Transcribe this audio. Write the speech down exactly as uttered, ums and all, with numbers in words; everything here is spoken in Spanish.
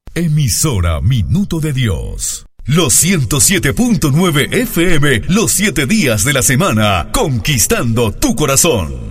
Emisora Minuto de Dios. Los ciento siete punto nueve F M, los siete días de la semana, conquistando tu corazón.